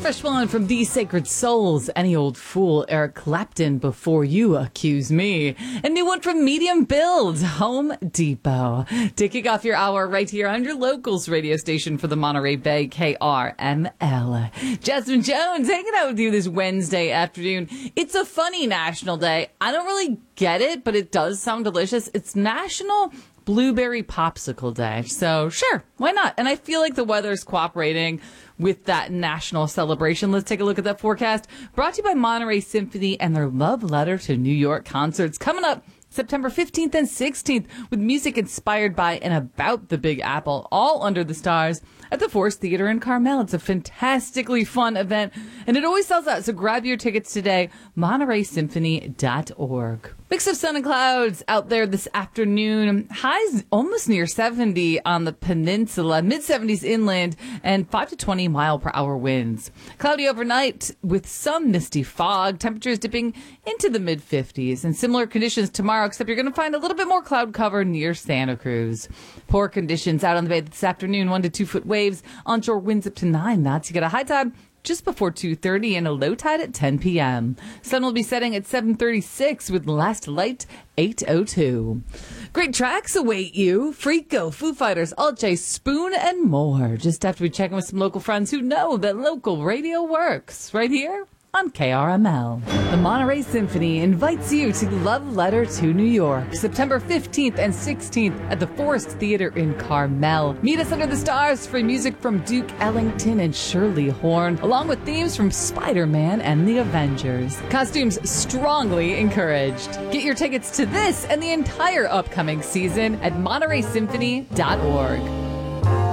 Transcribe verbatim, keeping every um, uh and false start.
Fresh one from These Sacred Souls, Any Old Fool, Eric Clapton, Before You Accuse Me. A new one from Medium Build, Home Depot. To kick off your hour right here on your locals radio station for the Monterey Bay, K R M L. Jasmine Jones hanging out with you this Wednesday afternoon. It's a funny national day. I don't really get it, but it does sound delicious. It's National Blueberry Popsicle Day. So sure, why not? And I feel like the weather's cooperating with that national celebration. Let's take a look at that forecast. Brought to you by Monterey Symphony and their Love Letter to New York concerts coming up September fifteenth and sixteenth with music inspired by and about the Big Apple, all under the stars at the Forest Theater in Carmel. It's a fantastically fun event, and it always sells out, so grab your tickets today, monterey symphony dot org. Mix of sun and clouds out there this afternoon. Highs almost near seventy on the peninsula, mid seventies inland, and five to twenty mile per hour winds. Cloudy overnight with some misty fog. Temperatures dipping into the mid fifties, and similar conditions tomorrow, except you're going to find a little bit more cloud cover near Santa Cruz. Poor conditions out on the bay this afternoon. One to two foot waves. Onshore winds up to nine knots. You get a high tide just before two thirty and a low tide at ten p.m. Sun will be setting at seven thirty-six with last light eight oh two. Great tracks await you. Freako, Foo Fighters, Alt J, Spoon, and more. Just after we check in with some local friends who know that local radio works. Right here on K R M L. The Monterey Symphony invites you to Love Letter to New York, September fifteenth and sixteenth at the Forest Theater in Carmel. Meet us under the stars for music from Duke Ellington and Shirley Horn, along with themes from Spider-Man and the Avengers. Costumes strongly encouraged. Get your tickets to this and the entire upcoming season at monterey symphony dot org.